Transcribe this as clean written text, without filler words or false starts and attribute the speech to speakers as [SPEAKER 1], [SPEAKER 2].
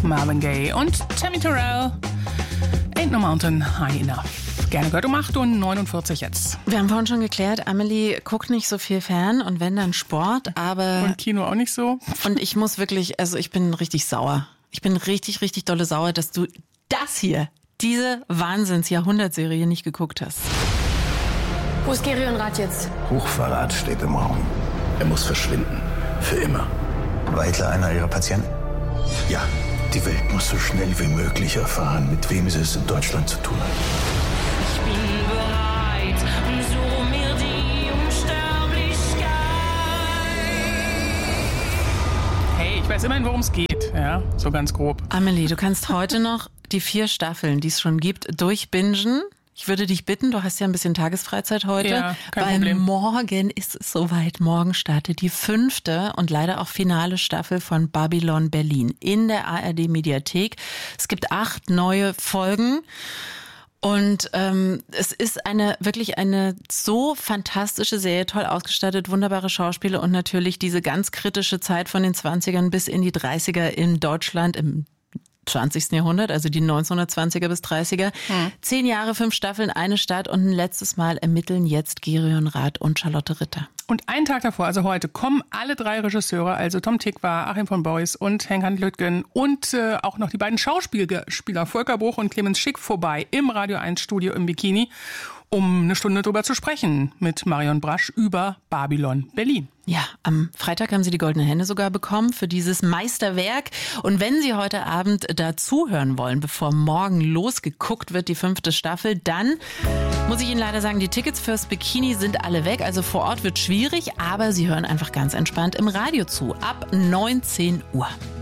[SPEAKER 1] Marvin Gaye und Tammy Terrell. Ain't no mountain high enough. Gerne gehört um 8:49 Uhr jetzt.
[SPEAKER 2] Wir haben vorhin schon geklärt, Amelie guckt nicht so viel fern und wenn dann Sport, aber...
[SPEAKER 1] Und Kino auch nicht so.
[SPEAKER 2] Und ich muss wirklich, also ich bin richtig sauer. Ich bin richtig, richtig dolle sauer, dass du das hier, diese Wahnsinns-Jahrhundertserie nicht geguckt hast.
[SPEAKER 3] Wo ist Gerion Rath jetzt?
[SPEAKER 4] Hochverrat steht im Raum. Er muss verschwinden. Für immer.
[SPEAKER 5] Weitler einer Ihrer Patienten?
[SPEAKER 4] Ja, die Welt muss so schnell wie möglich erfahren, mit wem sie es in Deutschland zu tun hat.
[SPEAKER 6] Ich bin bereit, so mir die Unsterblichkeit.
[SPEAKER 1] Hey, ich weiß immerhin, worum es geht. Ja, so ganz grob.
[SPEAKER 2] Amelie, du kannst heute noch die 4 Staffeln, die es schon gibt, durchbingen. Ich würde dich bitten, du hast ja ein bisschen Tagesfreizeit heute,
[SPEAKER 1] ja, kein
[SPEAKER 2] weil
[SPEAKER 1] Problem.
[SPEAKER 2] Morgen ist es soweit. Morgen startet die 5. und leider auch finale Staffel von Babylon Berlin in der ARD-Mediathek. Es gibt 8 neue Folgen. Und es ist wirklich eine so fantastische Serie, toll ausgestattet, wunderbare Schauspieler und natürlich diese ganz kritische Zeit von den 20ern bis in die 30er in Deutschland im 20. Jahrhundert, also die 1920er bis 30er. 10 Jahre, 5 Staffeln, eine Stadt und ein letztes Mal ermitteln jetzt Gerion Rath und Charlotte Ritter.
[SPEAKER 1] Und einen Tag davor, also heute, kommen alle 3 Regisseure, also Tom Tykwer, Achim von Beuys und Henk Lüttgen und auch noch die beiden Schauspieler Volker Bruch und Clemens Schick vorbei im Radio 1 Studio im Bikini, um eine Stunde drüber zu sprechen mit Marion Brasch über Babylon Berlin.
[SPEAKER 2] Ja, am Freitag haben Sie die Goldene Henne sogar bekommen für dieses Meisterwerk. Und wenn Sie heute Abend dazuhören wollen, bevor morgen losgeguckt wird, die 5. Staffel, dann muss ich Ihnen leider sagen, die Tickets fürs Bikini sind alle weg. Also vor Ort wird schwierig, aber Sie hören einfach ganz entspannt im Radio zu. Ab 19 Uhr.